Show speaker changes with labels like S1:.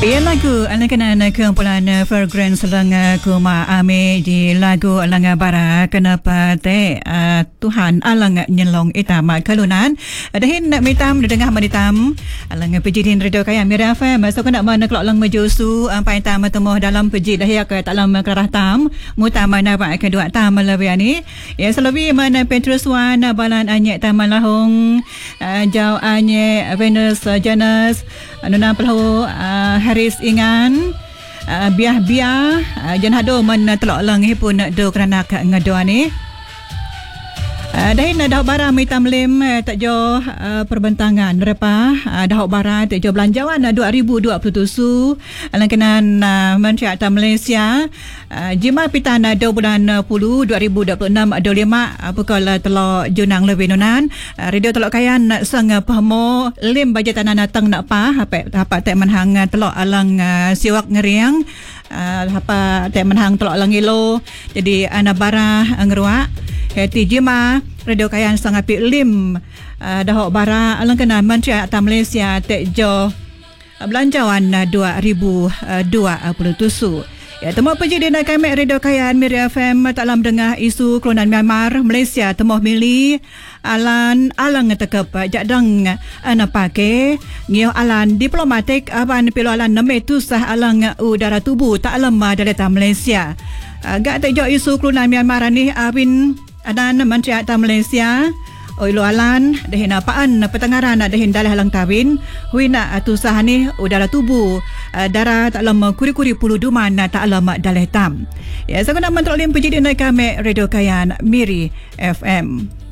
S1: Ia lagu anak-anak kumpulan Fragrance lang kuma ame di lagu alang bara kenapa te Tuhan alang nyelong itama kalunan dahin nak mitam dengah manitam alang pejidin radio kaya Mira FM so nak mana kelok lang majusu ampai tam temuh dalam pejid dah ya ke dalam kerah tam mutama na ba kedua tam lebih ni ya selawi mana Petrus Wan balan anyek tam lahong jau anyek Venus Janus anuna pelahu Haris Ingan biah jan hado man telok lang pun do kerana ngado ni dahin dah bara mitam lim tak jo perbentangan repa dah bara tak jo belanjawan 2027 alangkanan Menteri Atas Malaysia jima pitana do bulan 10 2026 do 5 pukul telok junang lebih nonan radio telok kayan sang pahmo lim bajet tanah natang nak pa apa tak menhang telok alang siwak ngeriang apa tak menhang telok alang ilo jadi ana bara ngeruak hati jima radio kayan sangat lim dah bara alangkana Menteri Atas Malaysia tak jo belanjawan 2027 ya temu pejidin kami radio kayan Mira FM taklam dengar isu keluaran Myanmar Malaysia temuh mili alang tekep jadang ana pake ngio alan diplomatik aban pilo alan neme tu sah alang udara tubuh tak lama dari Malaysia agak tak jo isu keluaran Myanmar ni abin adan Menteri Atas Malaysia Oilo alan dahin apaan petengaran dahin dalah lang tawin huina atusah ni udara tubuh darah tak lama kuri-kuri puluh duman tak lama dalah tam ya saya nak mentrolim pejidin kami radio kayan Miri FM.